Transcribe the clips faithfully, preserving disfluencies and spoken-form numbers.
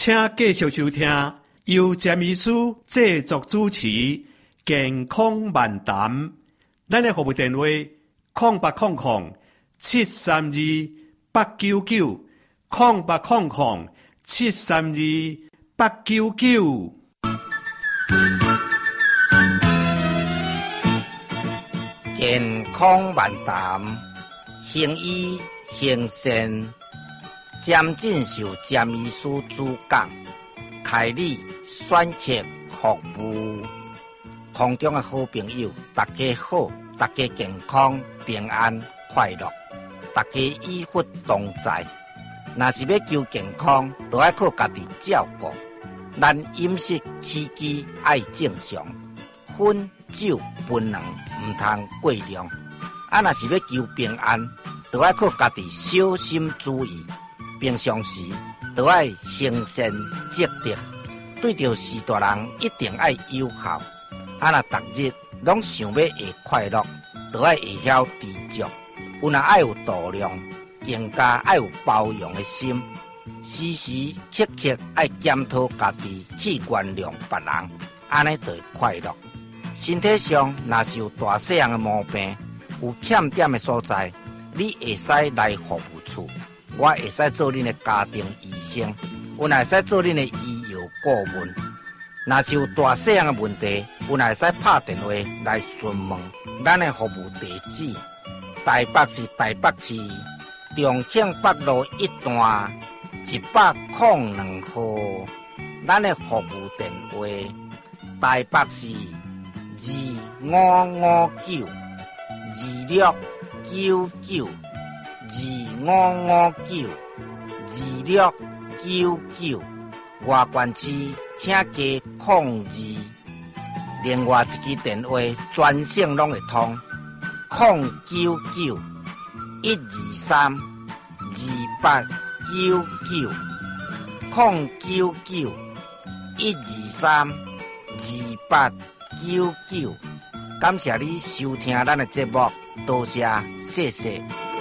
请继续收听由詹医师制作主持《健康漫谈》。咱的服务电话：空八空空七三二八九九，空八空空七三二八九九。 健康漫谈，行医行善，詹进修詹医师主讲，开立选客服务。空中的好朋友，大家好，大家健康平安快乐，大家医福同在。若是要求健康，就要靠家己照顾。咱饮食起居爱正常，薰酒槟榔唔通过量。啊，若是要求平安，就要靠家己小心注意。平常时就要行善积德，对着士大人一定要友好。啊，若逐日拢想要会快乐，就要会晓知足。有若爱有度量，更加爱有包容的心。时时刻刻爱检讨家己，去原谅别人，安尼就会快乐。身体上若是有大细样的毛病，有欠点的所在，你会使来服务处，我会使做恁的家庭医生，有若会使做恁的医药顾问。若是有大细样的问题，有若会使拍电话来询问咱的服务地址：台北市台北市重庆北路一段一百零两号。咱的服务电话：台北市二五五九二六九九二五五九二六九九。外县市请加控二，另外一支电话专线拢会通，控九九一二三二八九九，控九九一二三二八九九。感谢你收听咱的节目，多谢，谢谢。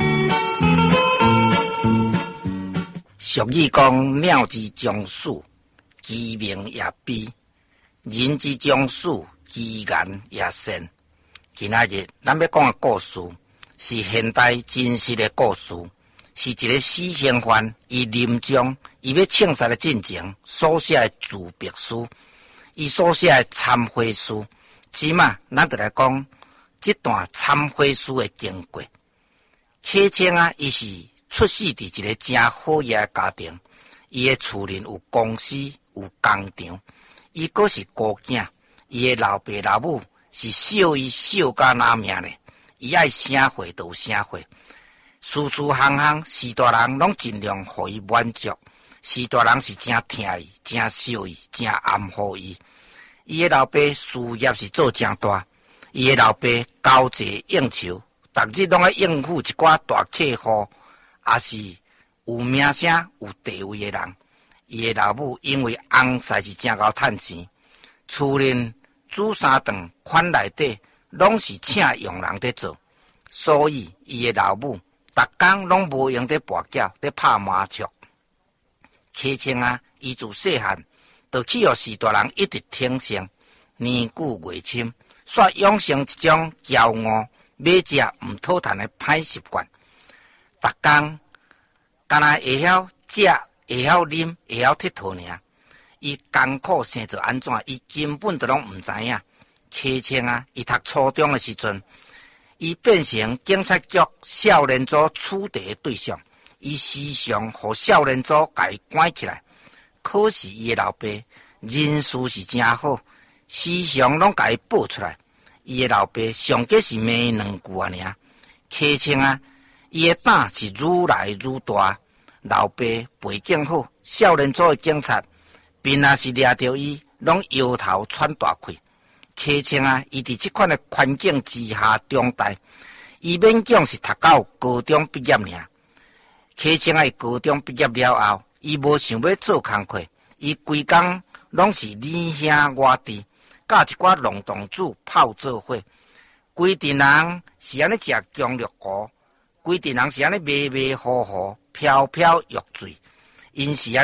俗语讲：鸟之将死，其鸣也悲；人之将死，其言也善。今仔日咱要讲的故事，是现代真实的故事，是一个死刑犯伊临终伊要请杀的进前所写的自白书，伊所写的忏悔书。即嘛，咱就来讲这段忏悔书的经过。客卿啊，伊是出世伫一个真好业的家庭，伊的厝邻有公司有工厂，伊阁是孤囝，伊的老爸老母是孝伊孝甲拿命呢，伊爱啥货都有啥货，事事行行士大人拢尽量互伊满足，士大人是真疼伊，真孝伊，真安护伊。伊的老爸事业是做真大，伊的老爸交际应酬，逐日拢爱应付一寡大客户，也是有名声有地位的人。伊的老母因为翁婿是真够趁钱，厝邻煮三顿款内底拢是请佣人在做，所以伊的老母逐工拢无用在跋筊在拍麻将。客卿啊，伊自细汉就去互士大人一直听信，年久月深，煞养成一种骄傲、买食毋讨趁的歹习惯。逐工敢若会晓食、会晓啉、会晓佚佗尔。伊艰苦生做安怎，伊根本就拢毋知影。客卿啊，伊读初中的时阵，伊变成警察局少年组处罚的对象，伊时常互少年组甲伊关起来。可是伊的老爸人事是真好，时常拢甲伊报出来。伊的老爸上计是骂两句啊尔。客卿啊，伊的胆是愈来愈大。老爸背景好，少年组的警察，便若是掠着伊，拢摇头喘大气。客卿啊，伊伫这款的环境之下长大，伊勉强是读到高中毕业尔。客卿啊，伊高中毕业了后，伊无想要做工课，伊规工拢是你兄我弟，甲一寡农动子泡做伙。规阵人是安尼食姜绿糊，规阵人是安尼迷迷糊糊、飘飘欲醉。因是安尼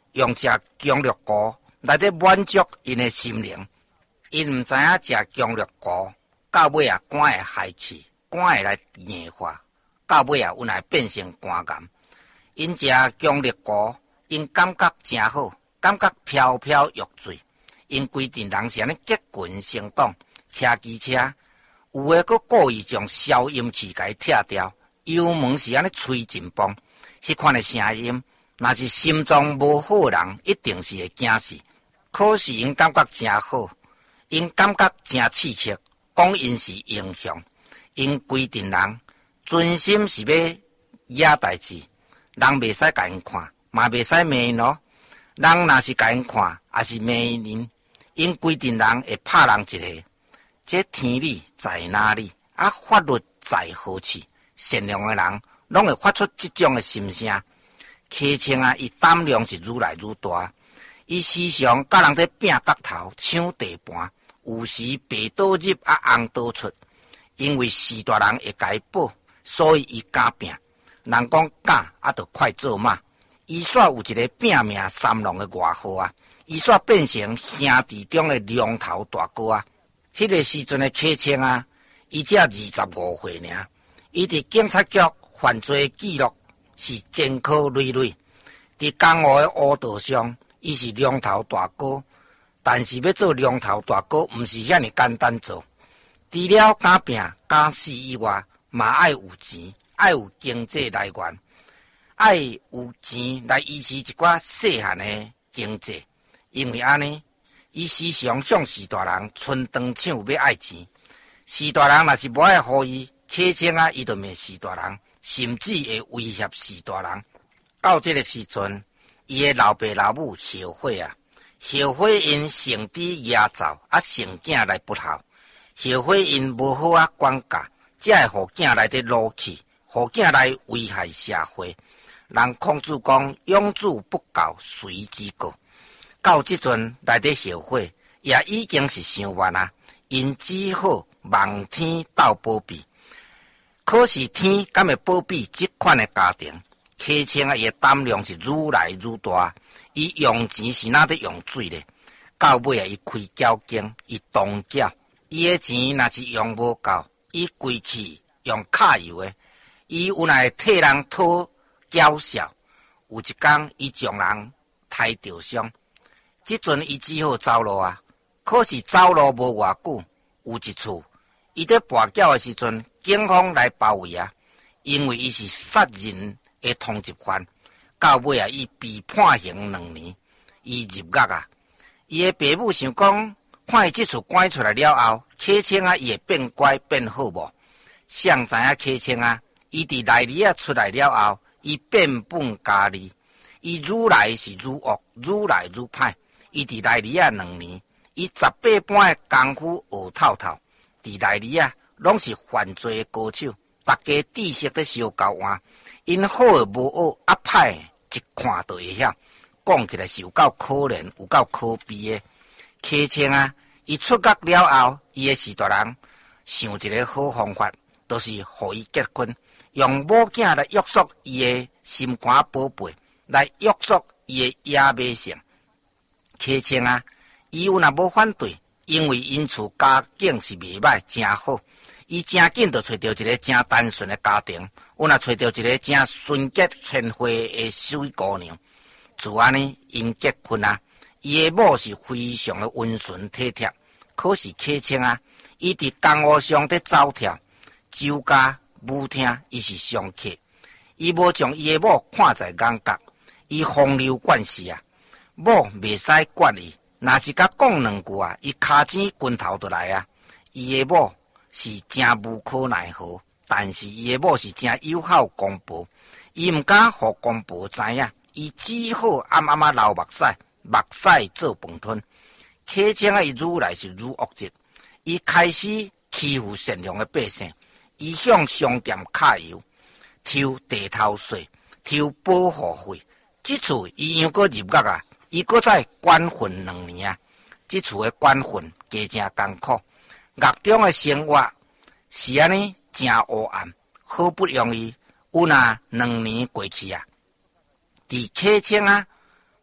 用食姜绿菇来得满足因的心灵。因毋知影食姜绿菇到尾啊肝会害气，肝会来硬化，到尾啊有来变成肝癌。因食姜绿菇，因感觉真好，感觉飘飘欲醉。因规定人是安尼结群成党，骑机车，有诶佫故意将消音器甲伊拆掉，油门是安尼吹真崩。迄款诶声音，若是心脏无好诶人，一定是会惊死。可是因感觉真好，因感觉真刺激，讲因是英雄。因规定人存心是要惹代志，人袂使甲因看，嘛袂使骂因哦。人若是甲因看，也是骂因。因规定人会拍人一下，这天理在哪里？啊，法律在何处？善良的人拢会发出这种的心声。溪青啊，伊胆量是愈来愈大，伊时常甲人在拼角头、抢地盘，有时白刀入啊红刀出。因为士大人会甲伊保，所以伊敢拼。人讲敢啊，就快做嘛。伊煞有一个拼命三郎的外号啊。伊煞变成兄弟中的龙头大哥啊！迄、那个时阵的溪青啊，伊只二十五岁尔。伊伫警察局犯罪记录是前科累累。伫江湖的乌道上，伊是龙头大哥，但是要做龙头大哥，毋是遐尼简单做。除了敢拼敢死以外，嘛爱有钱，爱有经济来源，爱有钱来维持一寡细汉的经济。因为安尼，伊时常向士大人伸长抢要爱钱。士大人若是无爱互伊，溪青啊，伊就骂士大人，甚至会威胁士大人。到这个时阵，伊的老爸老母后悔啊，后悔因成子压走，啊成囝来不孝，后悔因无好啊管教，才会互囝来得怒气，互囝来危害社会。人孔子讲：养子不教，随之过。到即阵来得后悔，也已经是伤晚啊！因只好望天斗保庇。可是天敢会保庇这款的家庭？溪青啊，伊的胆量是愈来愈大。伊用钱是哪得用水咧？到尾啊，伊开交经，伊动脚。伊的钱若是用无够，伊规气用卡油的，伊有来替人讨缴销。有一天，伊将人抬着伤。即阵伊只好走路啊，可是走路无偌久，有一次，伊在跋筊的时阵，警方来包围啊，因为伊是杀人的通缉犯，到尾啊，伊被判刑两年，伊入狱啊。伊的爸母想讲，看伊即次关出来了后，溪青啊，伊会变乖变好无？谁知影溪青啊，伊伫内里啊出来了后，伊变本加厉，伊愈来是愈恶，愈来愈歹。伊伫内里啊两年，伊十八般的功夫学透透。伫内里啊，拢是犯罪的高手，大家知识在相交换。因好的无学，啊歹的一看就会晓。讲起来是有够可怜，有够可悲的。溪青啊，伊出狱了后，伊的士大人想一个好方法，就是互伊结婚，用某囝来约束伊的心肝宝贝，来约束伊的野马性。溪青啊，伊有若无反对，因为因厝家境是袂歹，真好。伊真紧就找到一个真单纯的家庭，有若找到一个真纯洁贤惠的水姑娘。自安尼，因结婚啊，伊的某是非常的温顺体贴。可是溪青啊，伊伫江湖上在走跳，酒家舞厅，伊是常客。伊无将伊的某看在眼角，伊风流惯事啊。某袂使管伊，若是甲讲两句啊，伊骹钱拳头就来啊。伊的某是真无可奈何，但是伊的某是真友好公婆，伊毋敢互公婆知影，伊只好暗暗啊流目屎，目屎做饭吞。溪青啊，伊愈来是愈恶质，伊开始欺负善良的百姓，伊向商店揩油，抽地头税，抽保护费。即次伊又搁入狱啊！伊搁再关混两年啊！即厝的关混加真艰苦，狱中的生活是安尼真黑暗，好不容易有那两年过去啊！伫溪青啊，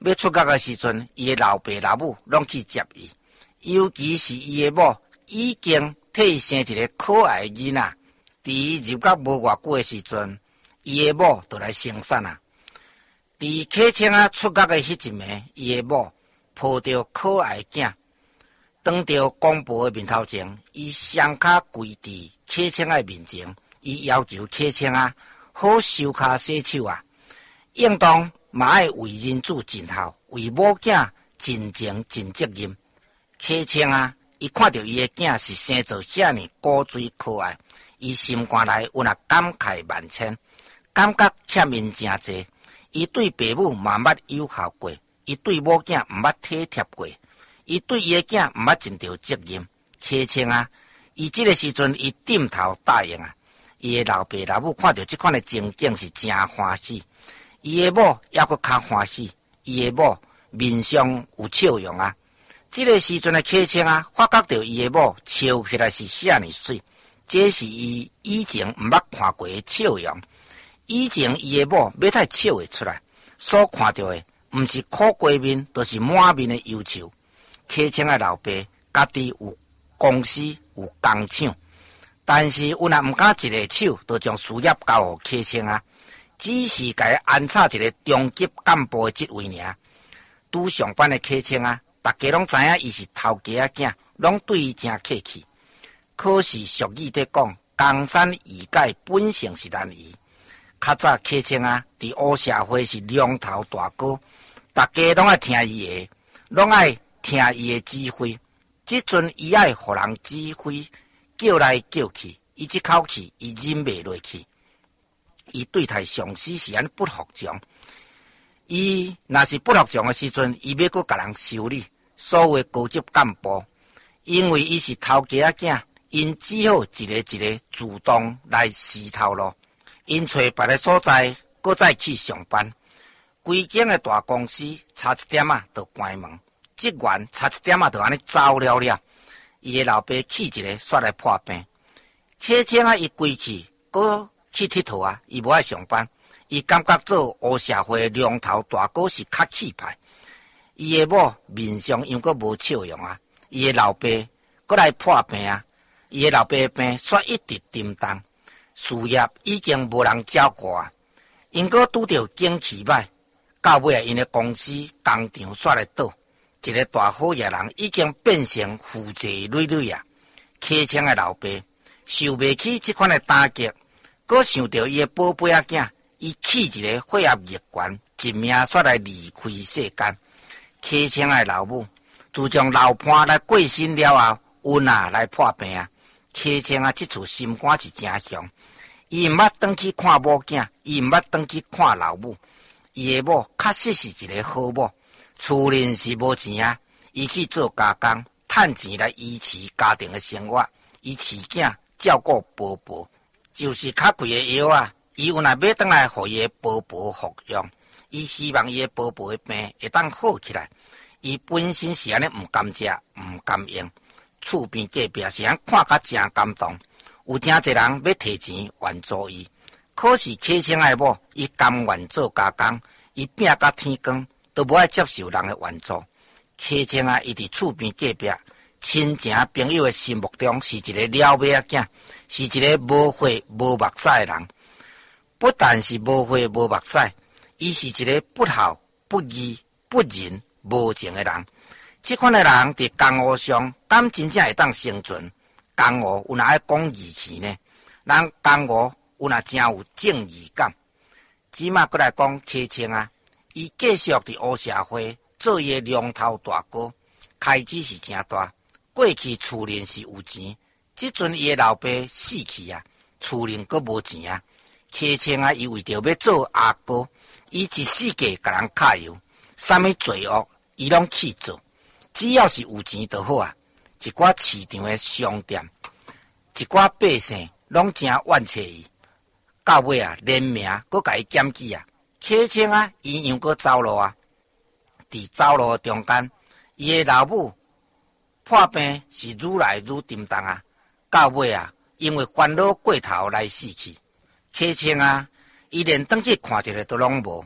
要出家的时阵，伊的老爸老母拢去接伊，尤其是伊的母已经替伊生一个可爱的囡仔。伫伊入教无偌久的时阵，伊的母就来生产啊。伫客厅啊出家的迄一暝，伊的母抱着可爱的囝，当着公婆的面头前，伊双脚跪伫客厅的面前，伊要求客厅啊好收骹洗手啊，应当嘛爱为人子尽孝，为母囝真情尽责任。客厅啊，伊看到伊的囝是生做遐尼古锥可爱，伊心肝内有那感慨万千，感觉欠因真济。伊对爸母嘛毋捌有孝过，伊对某囝毋捌体贴过，伊对伊的囝毋捌尽到责任。客卿啊，伊即个时阵伊点头答应啊。伊的老爸老母看到即款的情景是真欢喜，伊的某抑阁较欢喜，伊的某面上有笑容啊。即个时阵的客卿啊，发觉到伊的某笑起来是遐尼水，这是伊以前毋捌看过的笑容。以前伊的某要太笑会出来，所看到的毋是苦过面，就是满面的忧愁。客卿的老爸家己有公司有工厂，但是有若毋敢一个手，就将事业交予客卿啊，只是甲伊安插一个中级干部的职位尔。拄上班的客卿啊，大家拢知影伊是头家仔囝，拢对伊真客气。可是俗语在讲，江山易改，本性是难移。较早客卿啊，伫乌社会是龙头大哥，大家拢爱听伊的，拢爱听伊的指挥。即阵伊爱互人指挥，叫来叫去，伊即口气伊忍袂落去。伊对待上司是安不服从，伊若是不服从的时阵，伊要阁甲人修理所有的高级干部，因为伊是头家仔囝，因只好一个一个主动来试头路。因找别个所在，搁再去上班。规间的大公司差一点啊，就关门；职员差一点啊，就安尼走了了。伊的老爸气一个，煞来破病。客卿啊，伊归去，搁去佚佗啊，伊无爱上班。伊感觉做乌社会的龙头大哥是较气派。伊的某面上又搁无笑容啊。伊的老爸搁来破病啊。伊的老爸病煞一直沉重。事业已经无人照顾啊，因阁拄着景气歹，到尾啊，因的公司工厂煞来倒，一个大好野人已经变成负债累累啊。客卿的老爸受袂起即款的打击，阁想到伊的宝贝仔囝，伊气一个血压逆悬，一命煞来离开世间。客卿的老母自从老伴来过身了后，运啊来破病啊。客卿啊，即厝心肝是真伤。伊毋捌转去看某囝，伊毋捌转去看老母。伊的某确实是一个好某，厝里是无钱啊，伊去做加工，趁钱来维持家庭的生活，伊饲囝照顾婆婆，就是较贵的药啊，伊有若买转来互伊的婆婆服用。伊希望伊的婆婆的病会当好起来。伊本身是安尼毋甘食，毋甘用。厝边隔壁是安看甲真感动。有真侪人要提钱援助伊，可是客卿的某伊甘愿做加工，伊拼甲天光，都无爱接受人的援助。客卿啊，伊伫厝边隔壁亲情朋友的心目中是一个了尾仔囝，是一个无血无目屎的人。不但是无血无目屎，伊是一个不孝不义不仁无情的人。即款的人伫江湖上，敢真正会当生存？江湖有哪爱讲义气呢？人江湖有哪真有正义感？即马过来讲客卿啊，伊继续伫乌社会做伊的龙头大哥，开支是真大。过去厝里是有钱，即阵伊的老爸死去啊，厝里阁无钱啊。客卿啊，伊为着要做阿哥，伊一世界甲人揩油，啥物罪恶伊拢去做，只要是有钱就好啊。一寡市场的商店，一寡百姓拢真怨切伊，到尾啊，连名阁甲伊检举啊。客卿啊，伊样阁走路啊。伫走路中间，伊的老母破病是愈来愈沉重啊。到尾啊，因为烦恼过头来死去。客卿啊，伊连转去看一个都拢无。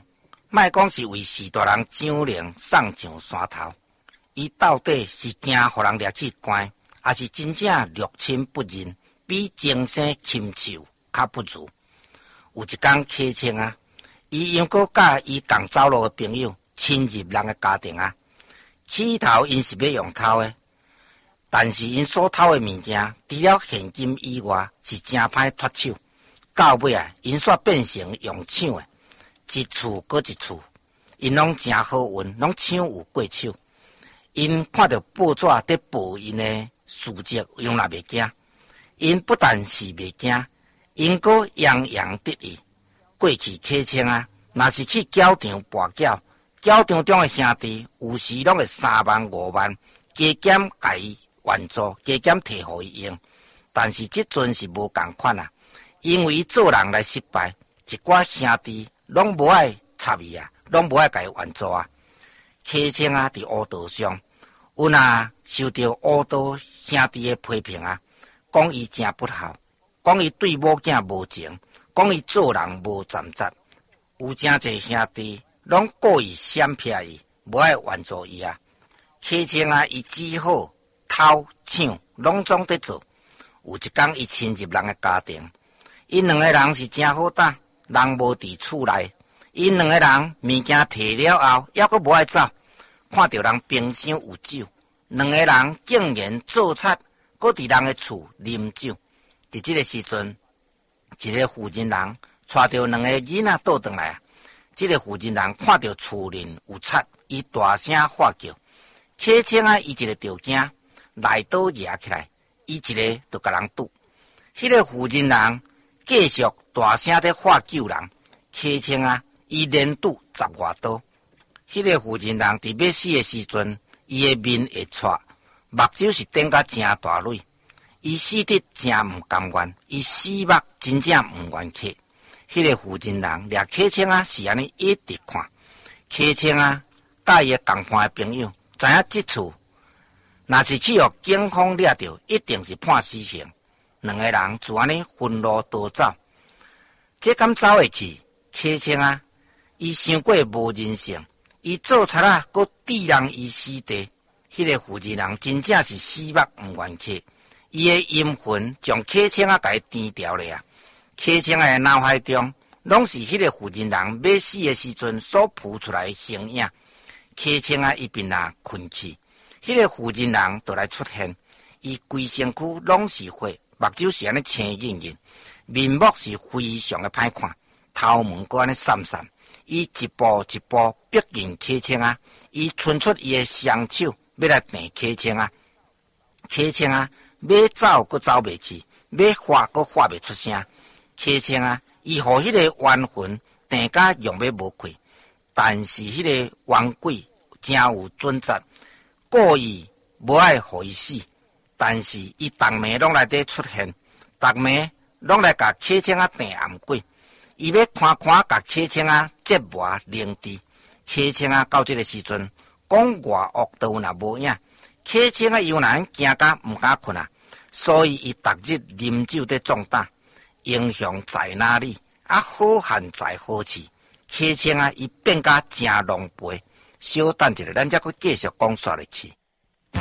莫讲是为士大人掌铃送上山头，伊到底是惊互人掠去关，还是真正六亲不认，比前生亲像较不如？有一天，客卿啊，伊又搁甲伊共走路的朋友侵入人的家庭啊，起头因是要用偷的，但是因所偷的物件，除了现金以外，是真歹脱手。到尾啊，因煞变成用抢的，一处搁一处，因拢真好运，拢抢有过手。因看到报纸在报因的事迹，用若袂惊。因不但是袂惊，因搁洋洋得意。过去客卿啊，若是去搅场跋筊，搅场中的兄弟有时拢会三万五万加减甲伊援助，加减摕互伊用。但是即阵是无共款啊。因为做人来失败，一寡兄弟拢无爱插伊啊，拢无爱甲伊援助啊。客卿啊，伫乌道上，有若受到乌道兄弟的批评啊，讲伊真不孝，讲伊对某囝无情，讲伊做人无站责。有真侪兄弟拢故意闪撇伊，无爱援助伊啊。客卿啊，伊只好偷抢，拢总得做。有一天，伊侵入人的家庭。因两个人是真好打，人无伫厝内。因两个人物件摕了后，还阁无爱走。看到人冰箱有酒，两个人竟然做贼，阁伫人的厝啉酒。伫这个时阵，一个负责人带着两个囡仔倒转来。这个负责人看到厝内有贼，伊大声喊叫。客卿啊，伊一个着惊，内倒压起来，伊一个就甲人堵。迄、那个负责人继续大声地喊救人，客卿啊，伊连拄十外刀。迄、那个负责人伫要死的时阵，伊的面会错，目睭是瞪甲真大蕊，伊死得真毋甘愿，伊死目真正毋愿去。迄、那个负责人掠客卿啊，是安尼一直看。客卿啊，甲伊的同伴的朋友，知影即次若是去互警方掠着，一定是判死刑。两个人就安尼分路逃走，这敢走会去？客卿啊，伊想过无人性，伊做贼啊，搁致人于死地。迄、那个负责人真正是死目毋愿去，伊的阴魂将客卿啊，甲伊填掉了啊！客卿的脑海中，拢是迄个负责人要死的时阵所浮出来的形影。客卿啊，伊便啊困去，迄、那个负责人就来出现，伊规身躯拢是血。目睭是安尼青硬硬，面目是非常的歹看，头毛搁安尼闪闪。伊一步一步逼近客卿啊，伊伸出伊的双手要来电客卿啊。客卿啊，要走搁走袂去，要发搁发袂出声。客卿啊，伊互迄个冤魂电甲用要无开，但是迄个冤鬼真有准则，故意无爱互伊死。但是伊逐暝拢来底出现，逐暝拢来甲客卿啊定暗鬼，伊要看看甲客卿啊折磨凌迟。客卿啊到这个时阵，讲外恶道若无影，客卿啊又难惊甲毋敢困啊，所以伊逐日啉酒在壮胆。英雄在哪里？啊，好汉在何处？客卿啊，伊变甲真狼狽。小等一下，咱才阁继续讲煞落去。